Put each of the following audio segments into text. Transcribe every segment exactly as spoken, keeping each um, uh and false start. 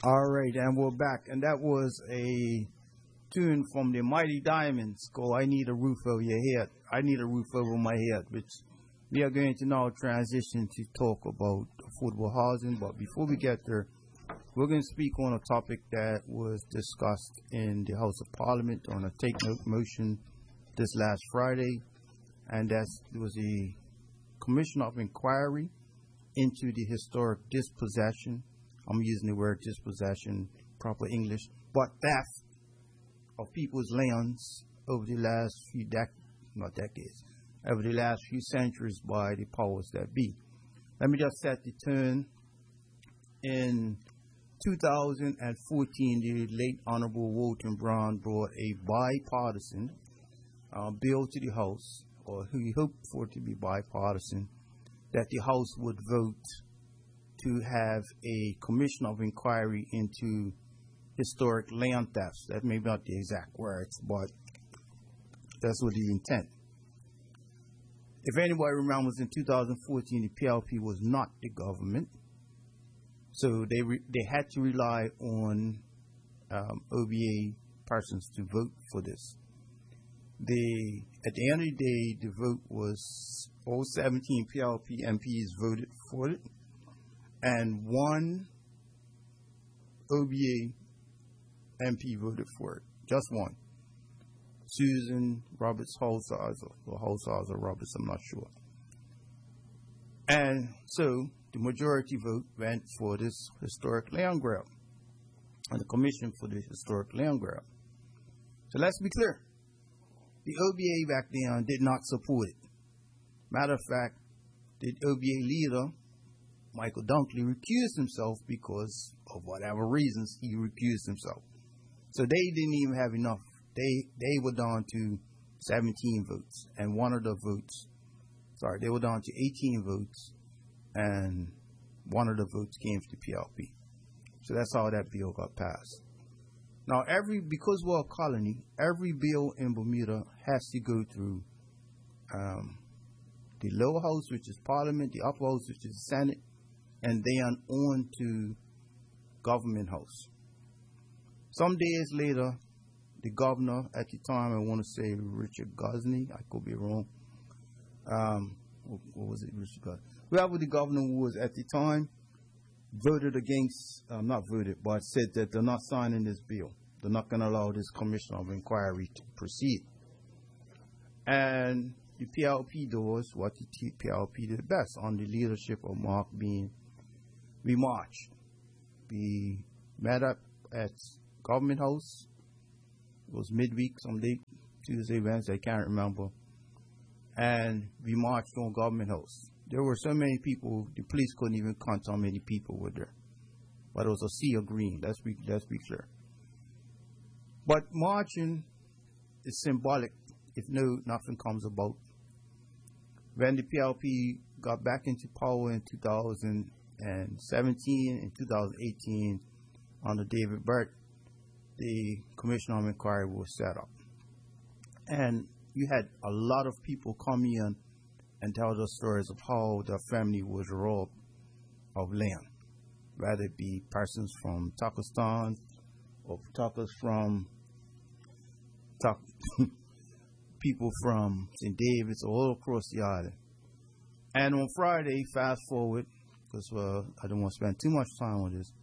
All right, and we're back. And that was a tune from the Mighty Diamonds called I Need a Roof Over Your Head. I Need a Roof Over My Head, which we are going to now transition to talk about affordable housing. But before we get there, we're going to speak on a topic that was discussed in the House of Parliament on a take note motion this last Friday, and that was a commission of inquiry into the historic dispossession. I'm using the word dispossession, proper English, but theft of people's lands over the last few decades, not decades, over the last few centuries by the powers that be. Let me just set the tone. In two thousand fourteen, the late Honorable Walton Brown brought a bipartisan uh, bill to the House, or he hoped for it to be bipartisan, that the House would vote to have a commission of inquiry into historic land thefts. That may be not the exact words, but that's what the intent. If anybody remembers, in two thousand fourteen, the P L P was not the government, so they re- they had to rely on um, O B A persons to vote for this. The at the end of the day, the vote was all seventeen P L P M Ps voted for it, and one O B A M P voted for it. Just one. Susan Roberts Holzhauser, or Holzhauser Roberts, I'm not sure. And so the majority vote went for this historic land grab, and the commission for the historic land grab. So let's be clear. The O B A back then did not support it. Matter of fact, the O B A leader, Michael Dunkley, recused himself because of whatever reasons he recused himself. So they didn't even have enough. They they were down to seventeen votes, and one of the votes, sorry, they were down to eighteen votes, and one of the votes came to the P L P. So that's how that bill got passed. Now, every because we're a colony, every bill in Bermuda has to go through um, the lower house, which is Parliament, the upper house, which is the Senate, and then on to Government House. Some days later, the governor at the time, I want to say Richard Gosney, I could be wrong. Um, what, what was it, Richard Gosney? Whoever the governor was at the time voted against, um, not voted, but said that they're not signing this bill. They're not going to allow this commission of inquiry to proceed. And the P L P does what the P L P did best under the leadership of Mark Bean. We marched. We met up at Government House. It was midweek, someday, Tuesday, Wednesday, I can't remember. And we marched on Government House. There were so many people, the police couldn't even count how many people were there. But it was a sea of green, let's be, let's be clear. But marching is symbolic if no, nothing comes about. When the P L P got back into power in two thousand seventeen and two thousand eighteen under David Burt, the Commission on Inquiry was set up. And you had a lot of people come in and tell the stories of how their family was robbed of land, whether it be persons from Turkestan or Turkers from Tuck, people from Saint David's, all across the island. And on Friday, fast forward, because uh, I don't want to spend too much time on this.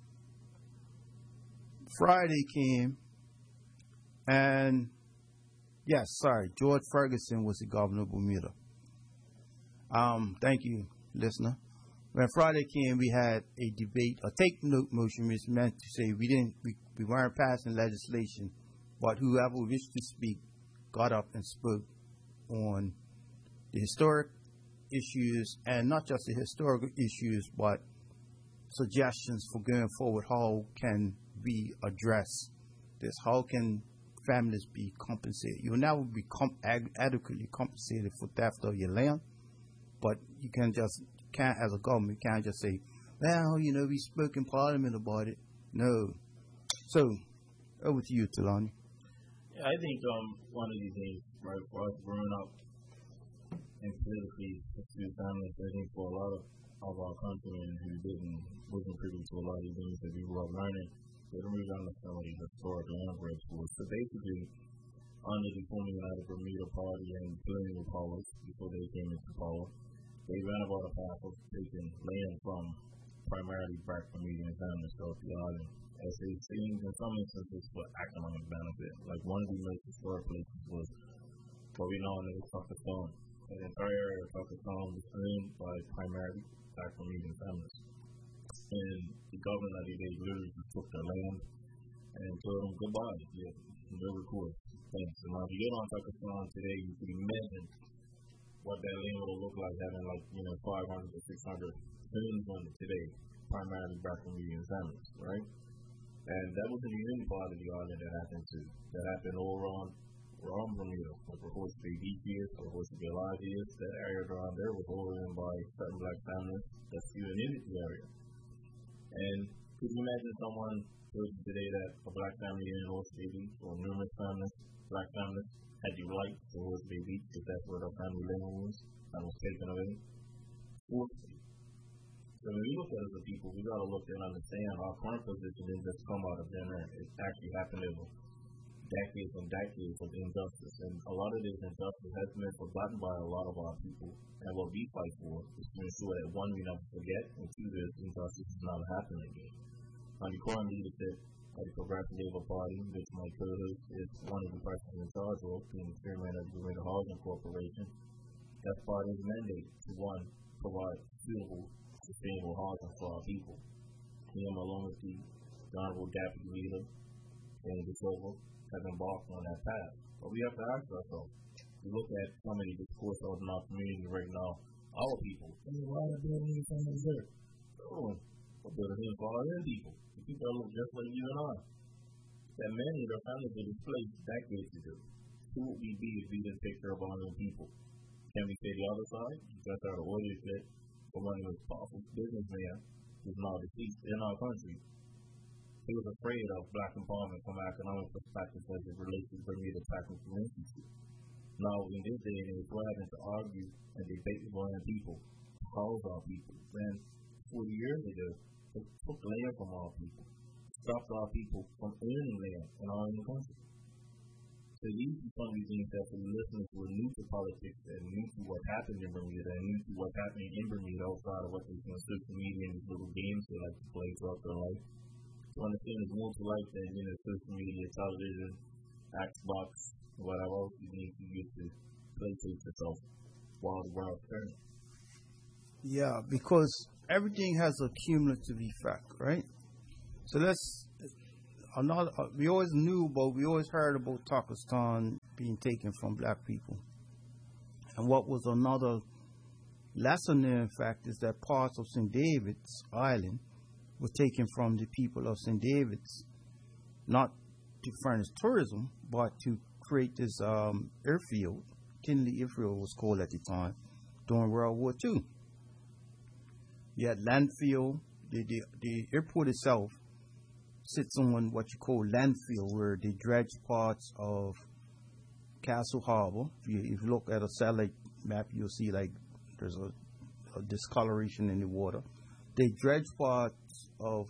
Friday came, and yes, sorry, George Ferguson was the governor of Bermuda. Um, thank you, listener. When Friday came, we had a debate, a take note motion, which meant to say we didn't, we, we weren't passing legislation, but whoever wished to speak got up and spoke on the historic issues, and not just the historical issues, but suggestions for going forward. How can we address this? How can families be compensated? You'll never be com- ag- adequately compensated for theft of your land, but you can just can't, as a government, you can't just say, well, you know, we spoke in Parliament about it. No. So, over to you, Talani. Yeah, I think um, one of these days, right, for us growing up and politically, history, families, I think for a lot of of our country and who didn't, wasn't privy to a lot of these things that we were learning, they don't really understand what these historic land grabs was. So basically, under the former United Bermuda Party and colonial powers, before they came into power, they ran about a path of taking land from primarily black Bermudian families throughout the island, as they seemed in some instances for economic benefit. Like one of the most historic places was what we know as Tuckerton. The entire area of Tuckerton was owned by primarily black Bermudian families. And the government that they literally just took their land and told them goodbye. Yeah, no recourse. Thanks. And now if you get on Tuckerton today, you can imagine what that land would have looked like having like, you know, five hundred to six hundred homes on it today, primarily black Bermudian families, right? And that wasn't the only part of the island that happened to. That happened all around, around Bermuda, like where Horse Bay Beach is, or Horse Bay Live is. That area around there was all owned by certain black families that still inhabit the area. And could you imagine someone told you today that a black family in Horse Bay Beach, or numerous families, black families, had the right to Horse Bay Beach if that's where their family land was, and was taken away? Forcefully. So when we look at it as a people, we got to look and understand our current position didn't just come out of thin air. It actually happened over decades and decades of injustice. And a lot of this injustice has been forgotten by a lot of our people. And what we fight for is to ensure that, one, we never forget, and two, this injustice does not happen again. On the current leadership of the Progressive Labour Party, which my co-host is one of the persons in charge of, being the chairman of the Bermuda Housing Corporation, that's part of his mandate to, one, provide suitable, sustainable housing for our people. Him, along with the Honorable Deputy Leader, Danny DeSilva, have embarked on that path. But we have to ask ourselves, we look at some of the discourse out in our community right now, our people, and why are they building these things there? Oh, we're building things for our own people, the people that look just like you and I. That many of their families were displaced decades ago. Who would we be if we didn't take care of our own people? Can we say the other side? Just out of audio clip from one of the most powerful businessmen who's now deceased in our country. He was afraid of black empowerment from an economic perspective as it relates to Bermuda Technical Institute. Now, in this day and age, we're having to argue and debate with our own people, house our people. When forty years ago, they took land from our people, stopped our people from owning land in our own country. So these are some of these things that for the listeners who are new to politics and new to what happened in Bermuda and new to what's happening in Bermuda outside of what they see on social media and these little games they like to play throughout their life. To understand there's more to life than, you know, social media, television, Xbox, whatever else you need to use to placate yourself while the world's turning. Yeah, because everything has a cumulative effect, right? So let's, another, uh, we always knew about, we always heard about Tuckerton being taken from black people. And what was another lesser known fact is that parts of Saint David's Island were taken from the people of Saint David's, not to furnish tourism, but to create this um, airfield. Tinley Airfield was called at the time, during World War Two. You had landfill. The, the, the airport itself sits on what you call landfill, where they dredge parts of Castle Harbor. If you, if you look at a satellite map, you'll see like there's a, a discoloration in the water. They dredge parts of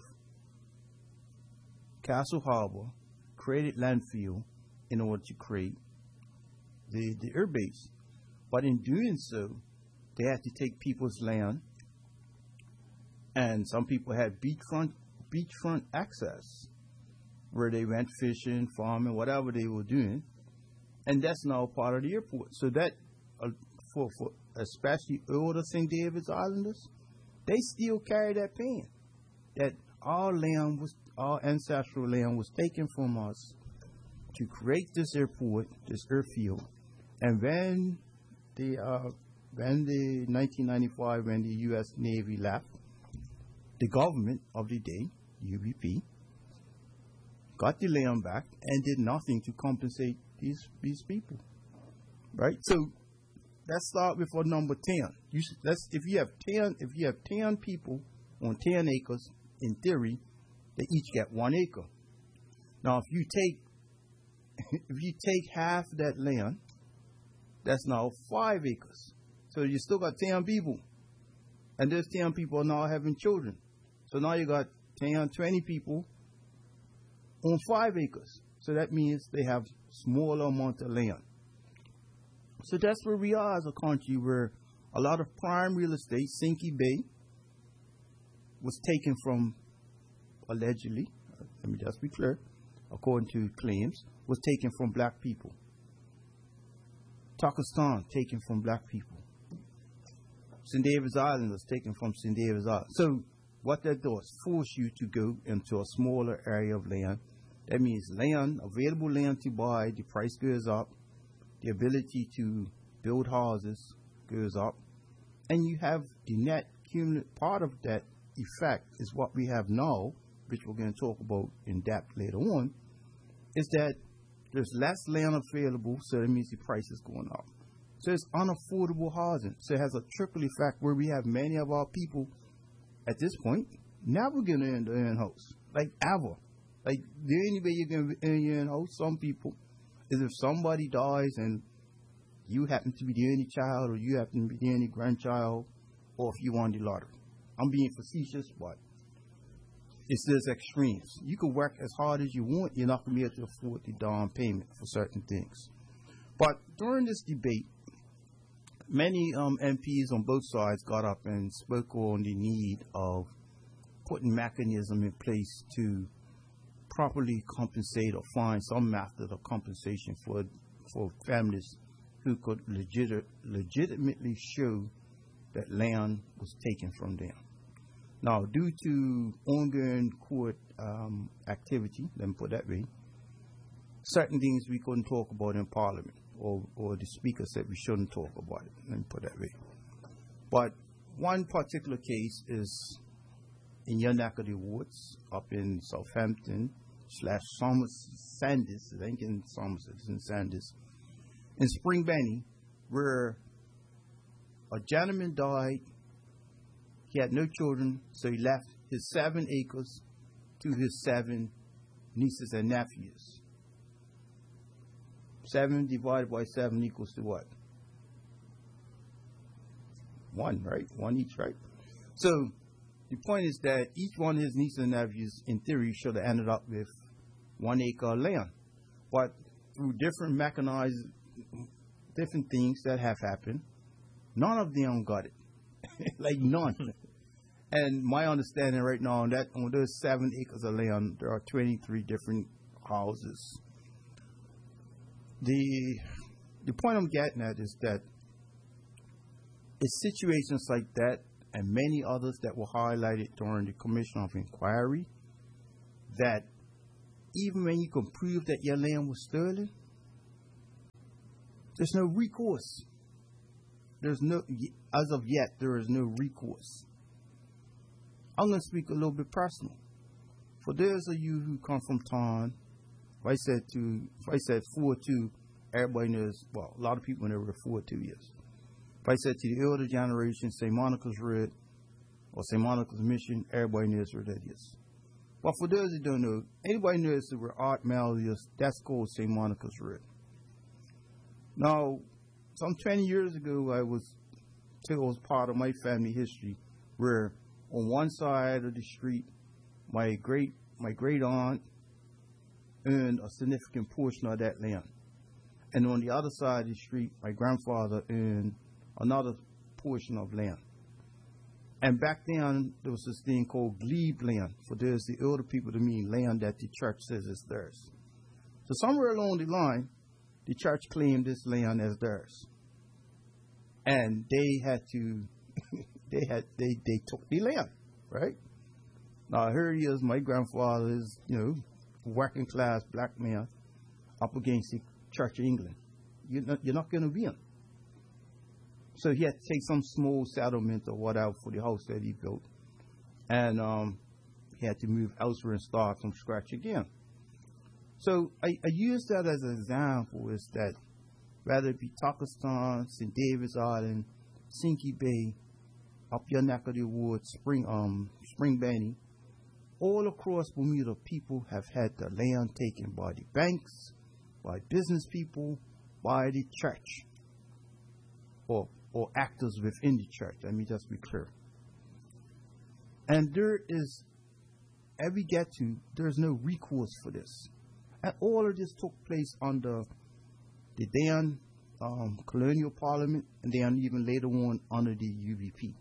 Castle Harbor, created landfill in order to create the, the air base. But in doing so, they had to take people's land, and some people had beachfront beachfront access where they went fishing, farming, whatever they were doing, and that's now part of the airport. So that uh, for for especially older Saint David's Islanders, they still carry that pain that our land was, our ancestral land was taken from us to create this airport, this airfield. And when the uh, when the nineteen ninety-five, when the U S Navy left, the government of the day, U B P, got the land back and did nothing to compensate these these people, right? So let's start with our number ten. You should, let's if you have ten if you have ten people on ten acres, in theory, they each get one acre. Now, if you take if you take half that land, that's now five acres. So you still got ten people, And those ten people are now having children. So now you got ten, twenty people on five acres. So that means they have smaller amount of land. So that's where we are as a country, where a lot of prime real estate, Sinky Bay, was taken from, allegedly, let me just be clear, according to claims, was taken from black people. Pakistan taken from black people. Saint David's Island was taken from Saint David's Island. So what that does, force you to go into a smaller area of land. That means land, available land to buy, the price goes up, the ability to build houses goes up, and you have the net cumulative part of that effect is what we have now, which we're going to talk about in depth later on, is that there's less land available, so that means the price is going up. So it's unaffordable housing. So it has a trickle effect where we have many of our people at this point never going to end their own house, like ever. Like the only way you're going to end your own house, some people, is if somebody dies and you happen to be the only child, or you happen to be the only grandchild, or if you won the lottery. I'm being facetious, but it's those extremes. You can work as hard as you want, you're not going to be able to afford the down payment for certain things. But during this debate, many um, M Ps on both sides got up and spoke on the need of putting mechanism in place to properly compensate or find some method of compensation for for families who could legit, legitimately show that land was taken from them. Now, due to ongoing court um, activity, let me put that way, certain things we couldn't talk about in Parliament, or, or the Speaker said we shouldn't talk about it, let me put that way. But one particular case is in your neck of the woods, up in Southampton, slash Somerset, Sandys, I think in Somerset, it's in Sandys, in Spring Benny, where a gentleman died. He had no children, so he left his seven acres to his seven nieces and nephews. Seven divided by seven equals to what? One, right? One each, right? So the point is that each one of his nieces and nephews, in theory, should have ended up with one acre of land. But through different mechanized, different things that have happened, none of them got it. Like none. And my understanding right now, that on those seven acres of land, there are twenty-three different houses. The the point I'm getting at is that it's situations like that and many others that were highlighted during the Commission of Inquiry, that even when you can prove that your land was stolen, there's no recourse. There's no, as of yet, there is no recourse. I'm going to speak a little bit personal. For those of you who come from town, if I said to, if I said four two, everybody knows, well, a lot of people know what four two is. If I said to the elder generation, Saint Monica's Red, or Saint Monica's Mission, everybody knows where that is. But for those who don't know, anybody knows where Art Mall is, that's called Saint Monica's Red. Now, some twenty years ago, I was, it was part of my family history, where on one side of the street, my great my great aunt earned a significant portion of that land, and on the other side of the street, my grandfather earned another portion of land. And back then, there was this thing called glebe land. For those the older people to me, land that the church says is theirs. So somewhere along the line, the church claimed this land as theirs, and they had to, they had they they took the land, right? Now here he is, my grandfather is, you know, working class black man up against the Church of England. You're not, you're not going to be him. So he had to take some small settlement or whatever for the house that he built, and um, he had to move elsewhere and start from scratch again. So I, I use that as an example, is that whether it be Pakistan, Saint David's Island, Sinky Bay, up your neck of the woods, Spring um Spring Benny, all across Bermuda, people have had their land taken by the banks, by business people, by the church, or or actors within the church. Let me just be clear. And there is, as we get to, there's no recourse for this. And all of this took place under the then um, colonial parliament, and then even later on under the U V P.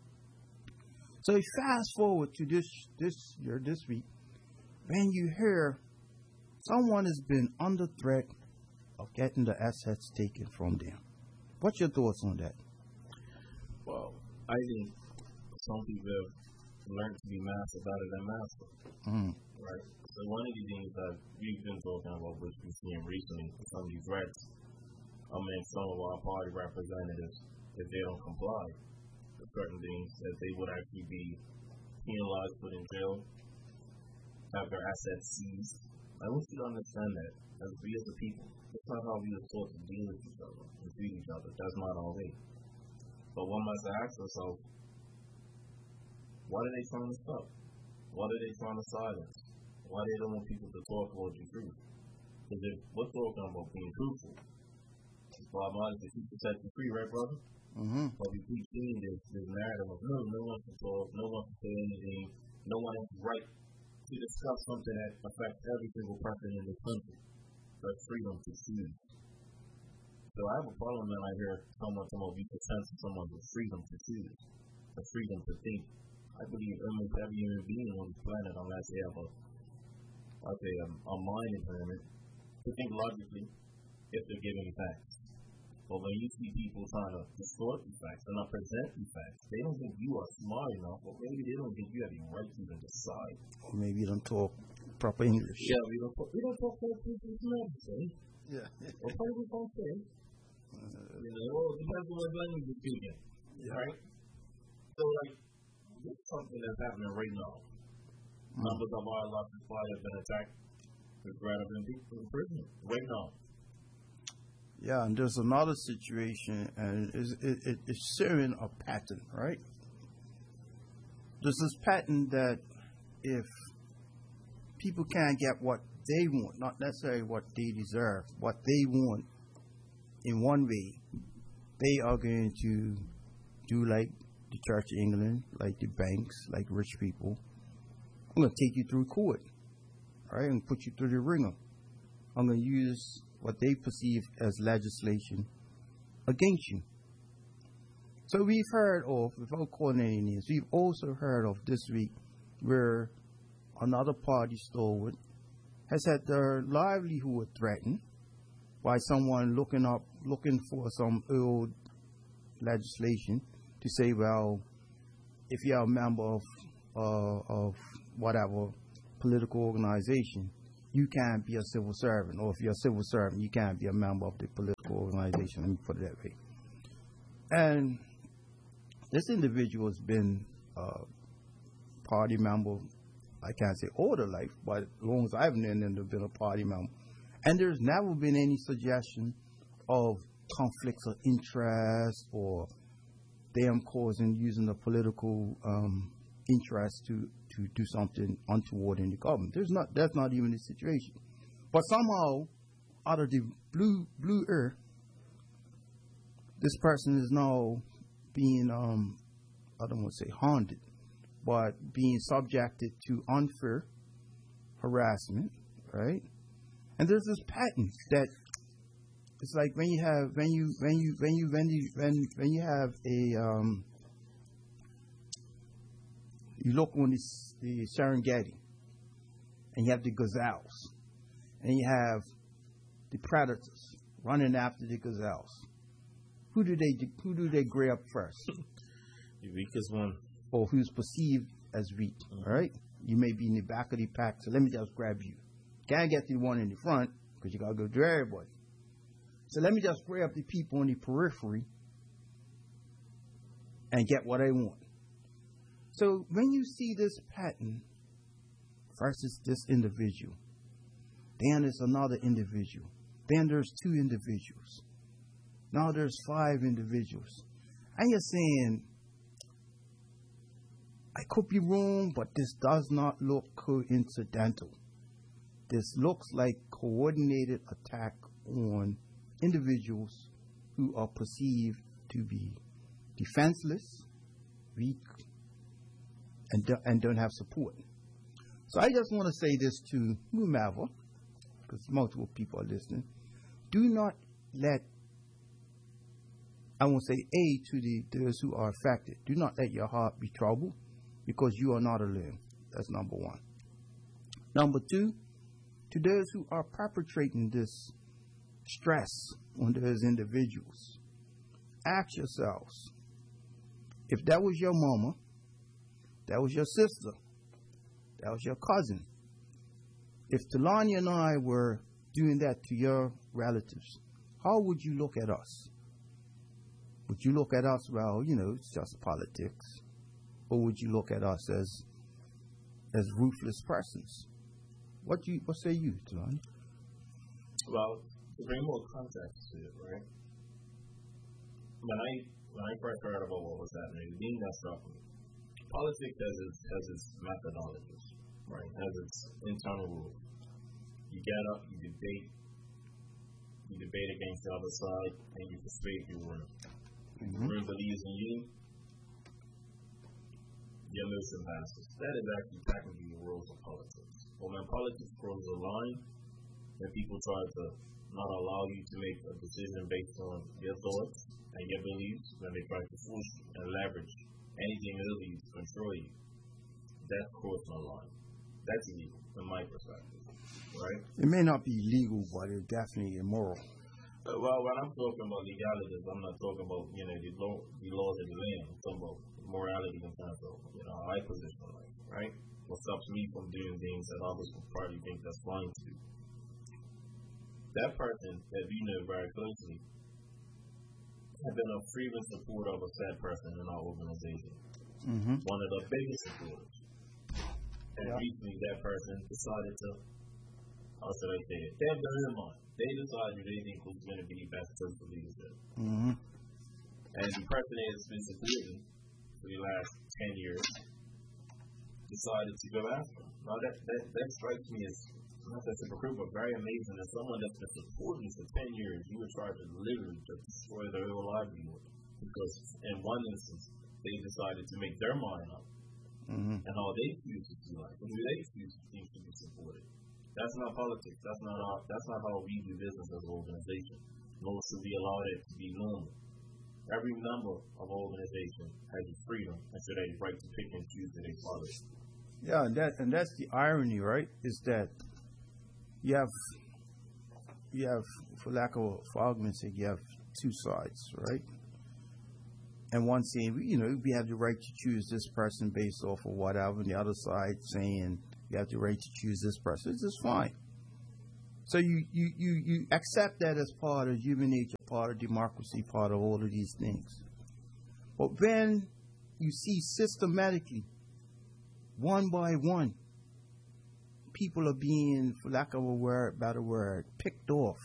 So fast forward to this this year, this week, when you hear someone has been under threat of getting the assets taken from them. What's your thoughts on that? Well, I think some people have learned to be master better than master. Mm. Right? So one of the things that we've been talking about, which we've seen recently, some of these threats amongst some of our party representatives, if they don't comply with certain things, that they would actually be penalized, put in jail, have their assets seized. I want you to understand that as we as a people, that's not how we are taught to deal with each other and treat each other. That's not our way. But one must ask ourselves, what are they trying to stop? What are they trying to silence? Why they don't want people to talk about the truth? Because if we're talking about being truthful, it's Bob Marley to keep the set you free, right, brother? Mm-hmm. But we keep seeing this, this narrative of no, no one can talk, no one can say anything, no one has the right to discuss something that affects every single person in this country. That's freedom to choose. So I have a problem when I hear someone talking about we can censor someone with freedom to choose, the freedom to think. I believe almost every human being on this planet, unless they have a, I'd say a, a mind impairment, to think logically if they're giving facts. But when you see people trying to distort the facts and not present the facts, they don't think you are smart enough, or maybe they don't think you have the right to even decide. Or maybe you don't talk proper English. Yeah, we don't talk, we don't talk proper English medicine. Yeah. Or probably don't say. Uh, you know, well, it depends on what language you're speaking. Yeah. Right? So, like, this is something that's happening right now. Mm-hmm. Numbers of our lost supply have been attacked. There's grad of people in prison right now. Yeah, and there's another situation, and it's, it, it, it's showing a pattern, right? There's this pattern that if people can't get what they want, not necessarily what they deserve, what they want in one way, they are going to do like the Church of England, like the banks, like rich people. I'm going to take you through court, all right, and put you through the ringer. I'm going to use what they perceive as legislation against you. So we've heard of, without calling any names, we've also heard of this week where another party stalwart has had their livelihood threatened by someone looking up, looking for some old legislation to say, well, if you're a member of, uh, of whatever political organization, you can't be a civil servant, or if you're a civil servant, you can't be a member of the political organization. Let me put it that way. And this individual has been a party member, I can't say all their life, but as long as I've known them, they've been a party member. And there's never been any suggestion of conflicts of interest or them causing, using the political um, interest to to do something untoward in the government. There's not, that's not even the situation. But somehow, out of the blue blue air, this person is now being, um, I don't want to say haunted, but being subjected to unfair harassment, right? And there's this pattern that it's like when you have when you when you when you when you when when you have a um, you look on the, the Serengeti, and you have the gazelles, and you have the predators running after the gazelles. Who do they who do they grab first? The weakest one, or who's perceived as weak? Mm-hmm. All right, you may be in the back of the pack, so let me just grab you. Can't get to the one in the front because you gotta go to everybody. So let me just grab the people on the periphery and get what I want. So when you see this pattern versus this individual, then there's another individual, then there's two individuals, now there's five individuals, and you're saying, I could be wrong, but this does not look coincidental. This looks like coordinated attack on individuals who are perceived to be defenseless, weak, and, do, and don't have support. So I just want to say this to whomever, because multiple people are listening. Do not let, I won't say A to the those who are affected. Do not let your heart be troubled, because you are not alone. That's number one. Number two, to those who are perpetrating this stress on those individuals, ask yourselves, if that was your mama, that was your sister, that was your cousin, if Talani and I were doing that to your relatives, how would you look at us? Would you look at us, well, you know, it's just politics? Or would you look at us as as ruthless persons? What you what say you, Talani? Well, to bring more context to it, right? When I when I first heard about what was happening, the thing that struck me, politics has its has its methodologies, right? Has its internal rules. You get up, you debate, you debate against the other side, and you persuade your room. Mm-hmm. The room believes in you, your motion passes. That is actually technically the rules of politics. But when politics crosses a line, when people try to not allow you to make a decision based on your thoughts and your beliefs, when they try to push and leverage anything over you to control you, that's crossing a line. That's illegal, from my perspective, right? It may not be legal, but it's definitely immoral. Uh, well, when I'm talking about legalities, I'm not talking about, you know, the, law, the laws of the land. I'm talking about morality in terms of, you know, how I position life, right? What stops me from doing things that others would probably think that's fine to do. That person that we know very closely have been a frequent supporter of a said person in our organization. Mm-hmm. One of the biggest supporters. And yeah. recently that person decided to, how should I say it? They have their own mind. They decided they think was going to be best social leadership. Mm-hmm. And the person that has been supporting for the last ten years decided to go after him. Now that, that, that strikes me as not that hypocritical, but very amazing that someone that's been supporting for ten years, you would try to literally just destroy their whole livelihood. Because in one instance, they decided to make their mind up. Mm-hmm. And how they choose to see life, and who they choose to think should be supported. That's not politics. That's not our, that's not how we do business as an organization. Nor should we allow that to be normal. Every member of an organization has the freedom and should have the right to pick and choose who they follow. Yeah, and that and that's the irony, right? Is that you have you have, for lack of for argument's sake, you have two sides, right? And one saying, you know, we have the right to choose this person based off of whatever, and the other side saying you have the right to choose this person. It's just fine. So you, you, you, you accept that as part of human nature, part of democracy, part of all of these things. But then you see systematically, one by one, people are being, for lack of a word, better word, picked off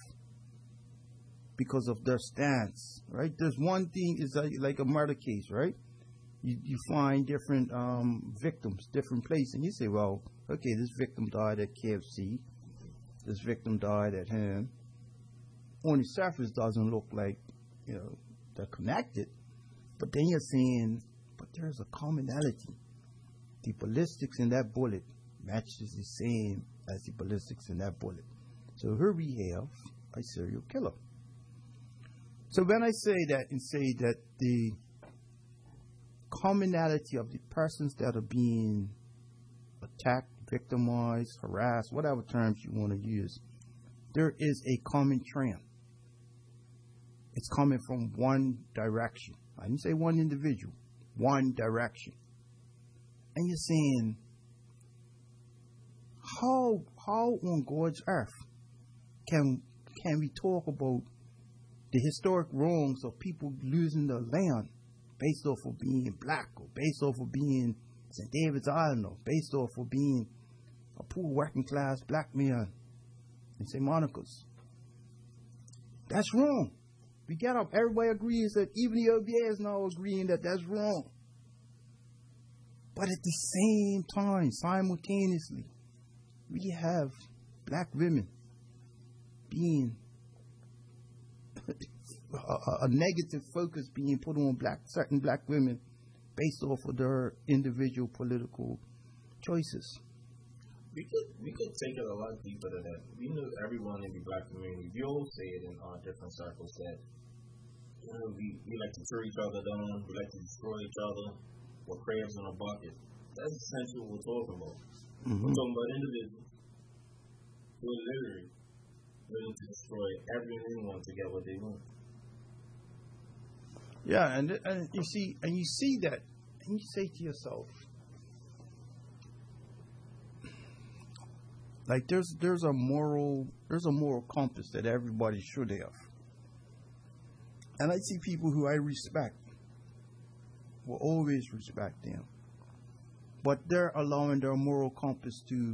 because of their stance, right? There's one thing, is like, like a murder case, right? You, you find different um, victims, different places, and you say, well, okay, this victim died at K F C. This victim died at home. On the surface, doesn't look like, you know, they're connected. But then you're saying, but there's a commonality. The ballistics in that bullet matches the same as the ballistics in that bullet. So here we have a serial killer. So when I say that and say that the commonality of the persons that are being attacked, victimized, harassed, whatever terms you want to use, there is a common trend. It's coming from one direction. I didn't say one individual, one direction. And you're saying, how how on God's earth can can we talk about the historic wrongs of people losing their land based off of being black, or based off of being Saint David's Island, or based off of being a poor working class black man in Saint Monica's? That's wrong. We get up, everybody agrees that, even the O B A is now agreeing that that's wrong. But at the same time, simultaneously, we have black women being a, a, a negative focus being put on black certain black women based off of their individual political choices. We could we could take it a lot deeper than that. We knew everyone in the black community. We all say it in our different circles that you know we, we like to tear each other down. We like to destroy each other. We're crabs in a bucket. That's essentially what we're talking about. Mm-hmm. We're talking about individuals who are literally willing to destroy everyone to get what they want. Yeah, and and you see, and you see that, and you say to yourself, like there's there's a moral there's a moral compass that everybody should have, and I see people who I respect, will always respect them, but they're allowing their moral compass to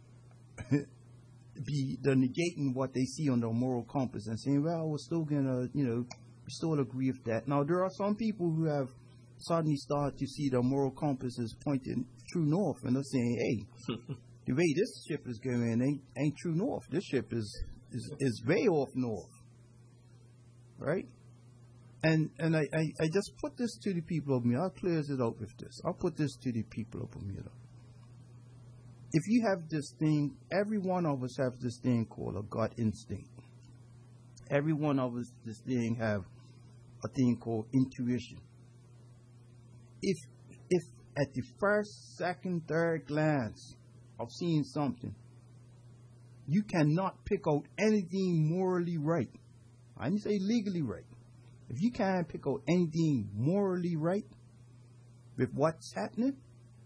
be they're negating what they see on their moral compass and saying, well, we're still gonna, you know. We still agree with that. Now, there are some people who have suddenly started to see their moral compass is pointing true north, and they're saying, hey, the way this ship is going ain't, ain't true north. This ship is, is, is way off north. Right? And and I, I, I just put this to the people of Bermuda. I'll clear it out with this. I'll put this to the people of Bermuda. If you have this thing, every one of us have this thing called a gut instinct. Every one of us, this thing have a thing called intuition. If if at the first, second, third glance of seeing something, you cannot pick out anything morally right. I didn't say legally right. If you can't pick out anything morally right with what's happening,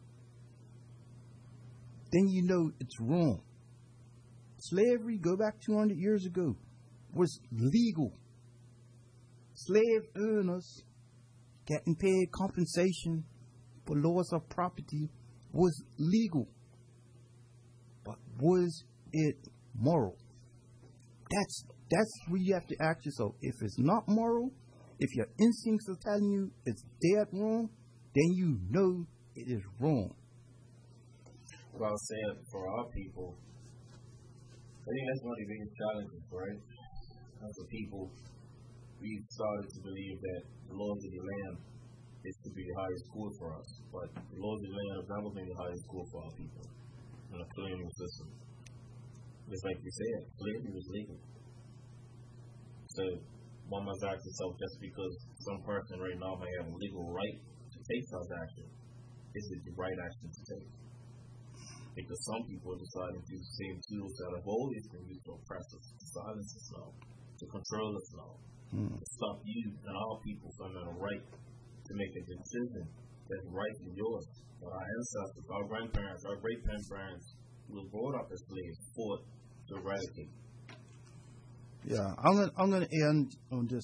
then you know it's wrong. Slavery, go back two hundred years ago, was legal. Slave owners getting paid compensation for loss of property was legal. But was it moral? That's that's where you have to ask yourself. If it's not moral, if your instincts are telling you it's dead wrong, then you know it is wrong. Well, I said for our people, I think that's one of the biggest challenges, right? As a people, we've started to believe that the laws of the land is to be the highest school for us, but the laws of the land have never been the highest school for our people in a colonial system. Just like you said, slavery was legal. So one must ask yourself, just because some person right now may have a legal right to take such action, is it the right action to take? Because some people are deciding to use the same tools that have always been used to oppress us, to silence us now, to control us now, mm. to stop you and our people from having a right to make a decision that's rightfully yours. But our ancestors, our grandparents, our great-grandparents, who were brought up as slaves, fought to eradicate. Yeah, I'm gonna I'm gonna end on this